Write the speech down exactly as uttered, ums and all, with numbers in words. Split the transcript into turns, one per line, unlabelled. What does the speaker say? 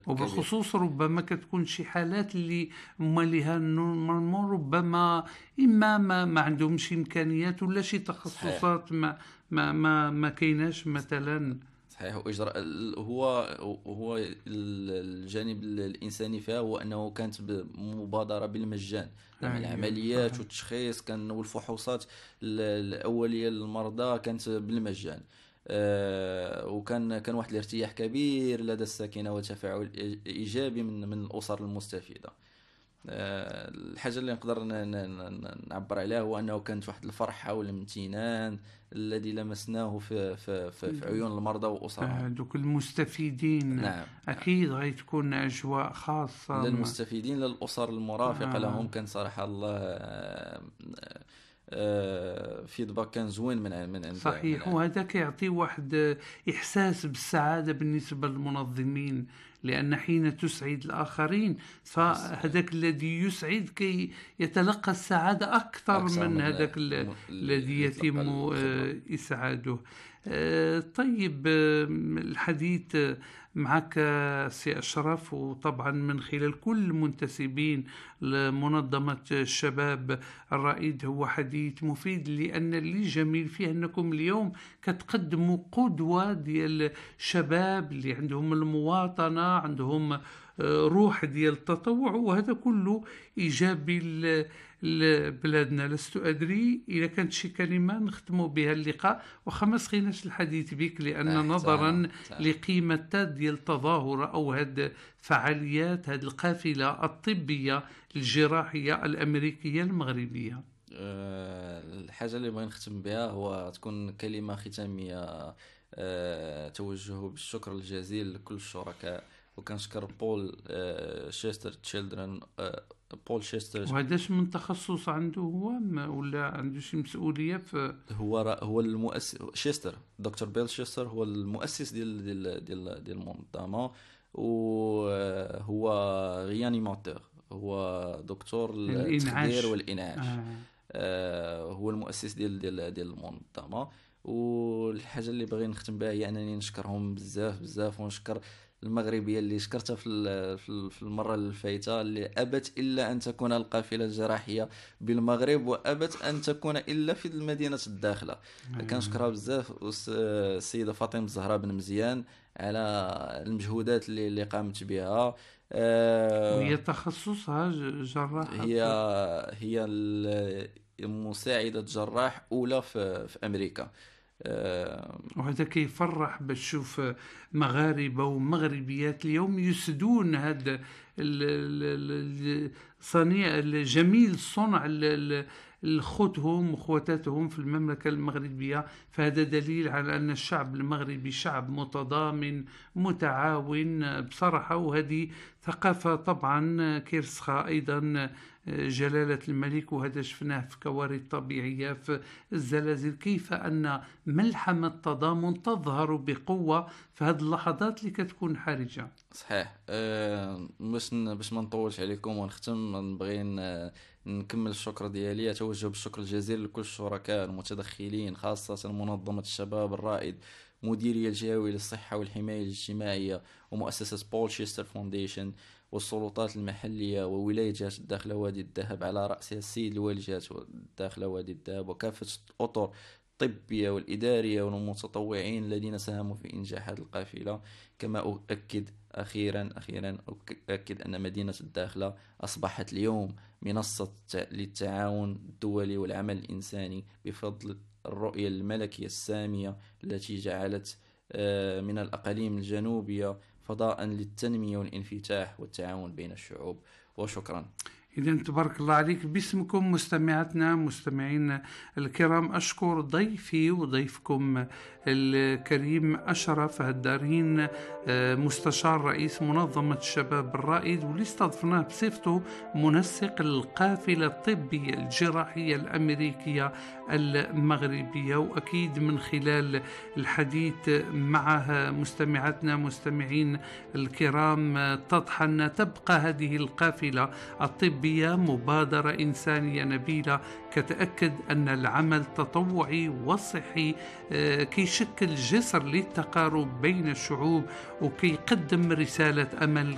كبير.
وبالخصوص ربما كتكون شي حالات اللي هما ليها نورمالمون ربما إما ما ما عندهمش إمكانيات ولا شي
صحيح.
تخصصات ما ما ما ما كايناش مثلًا.
صحيح. وإجراء ال- هو هو ال- الجانب الإنساني فيها هو أنه كانت مبادرة بالمجان. زعما
أيوه
العمليات
صحيح.
والتشخيص كان والفحوصات ال- الأولية للمرضى كانت بالمجان. آه، وكان كان واحد الارتياح كبير لدى الساكنة وتفاعل إيج- إيجابي من من الأسر المستفيدة. آه، الحاجة اللي نقدر ن- ن- ن- نعبر عليها هو أنه كانت واحد الفرحة والامتنان الذي لمسناه في في في, في عيون المرضى وأسرهم.
آه، دوك المستفيدين
نعم. نعم.
أكيد غتكون أجواء خاصة م-
للمستفيدين للأسر المرافقة
آه.
لهم كان صراحة الله آه، آه، فيدباك كان زوين من عن- من عند من
صحيح،
عند
وهذا كيعطي واحد إحساس بالسعادة بالنسبة للمنظمين، لأن حين تسعد الآخرين
تحس
فهذاك الذي يسعد كي يتلقى السعادة أكثر
أكثر
من
من
هذاك ال-
الم-
الذي
اللي يتلقى
يتم
الخدمة.
آه، إسعاده. آه، طيب، آه، الحديث آه، معك آه، سي أشرف، وطبعا من خلال كل المنتسبين لمنظمة الشباب الرائد هو حديث مفيد، لأن اللي جميل فيه أنكم اليوم كتقدموا قدوة ديال الشباب اللي عندهم المواطنة، عندهم آه، روح ديال التطوع، وهذا كله إيجابي ل- لبلادنا. لست أدري إذا كانت شي كلمة نختموا بها اللقاء، وخا ما سخيناش الحديث بك، لأن
اه حتى أنا
نظرا
حتى أنا.
لقيمة ديال التظاهرة أو هاد فعاليات هاد القافلة الطبية الجراحية الأمريكية المغربية.
آه، الحاجة اللي بغي نختم بها هو تكون كلمة ختامية. آه، توجه بالشكر الجزيل لكل الشركاء، وكنشكر بول آه، شيستر تشيلدرن آه، بول شيستر.
وهذاش من تخصص عنده هو ما- ولا عنده شي مسؤولية في؟
هو را- هو المؤسس شيستر، دكتور بيل شيستر هو المؤسس ديال ديال ديال ديال المنظمة، وهو ريانيماتور، هو دكتور التخدير
الإنعاش.
والإنعاش.
آه.
آه، هو المؤسس ديال ديال ديال المنظمه. والحاجه اللي باغي نختم بها هي انني نشكرهم بزاف بزاف، ونشكر المغربيه اللي شكرتها في ال- في ال- في المره الفايته، اللي ابت الا ان تكون القافله الجراحيه بالمغرب، وابت ان تكون الا في المدينه الداخله.
أيوة.
كنشكرها بزاف والس- السيده فاطمه الزهراء بن مزيان على المجهودات اللي اللي قامت بها.
وهي
آه،
تخصصها ج- جراحة
هي
في؟
هي ال- مساعدة جراح أولى في, في أمريكا. آه،
وهذا كيفرح باش تشوف مغاربة ومغربيات اليوم يسدون هذا الصنيع الجميل، صنع ال- ال- الخوتهم وخواتاتهم في المملكة المغربية. فهذا دليل على أن الشعب المغربي شعب متضامن متعاون بصراحة، وهذه ثقافة طبعا كيرسخها أيضا جلالة الملك، وهذا شفناه في كوارث طبيعية، في الزلازل، كيف أن ملحمة التضامن تظهر بقوة في هذه اللحظات اللي كتكون حرجة.
صحيح. آه، باش ن- باش ما نطولش عليكم ونختم، نبغي ن- نكمل الشكر ديالي. أتوجه بالشكر الجزيل لكل الشركاء المتدخلين، خاصة منظمة الشباب الرائد، مديرية الجهوي للصحة والحماية الاجتماعية، ومؤسسة بول شيستر فونديشن، والسلطات المحلية وولاية جهة الداخلة وادي الذهب على رأسها السيد الوالي جهة الداخلة وادي الذهب، وكافة الأطر الطبية والإدارية والمتطوعين الذين ساهموا في إنجاح هذه القافلة. كما أؤكد أخيرا أخيرا أؤكد أن مدينة الداخلة أصبحت اليوم منصة للتعاون الدولي والعمل الإنساني بفضل الرؤية الملكية السامية التي جعلت آه، من الأقاليم الجنوبية فضاء للتنمية والانفتاح والتعاون بين الشعوب. وشكرا.
إذا تبارك الله عليك. باسمكم مستمعاتنا مستمعين الكرام، أشكر ضيفي وضيفكم الكريم أشرف هدارين، آه، مستشار رئيس منظمة الشباب الرائد، واللي استضفناه بصفته منسق القافلة الطبية الجراحية الأمريكية المغربية. وأكيد من خلال الحديث معها مستمعاتنا مستمعين الكرام، آه، تطحن تبقى هذه القافلة الطبية مبادرة إنسانية نبيلة، كتأكد أن العمل التطوعي والصحي آه، كيشكل جسر للتقارب بين الشعوب، وكيقدم رسالة أمل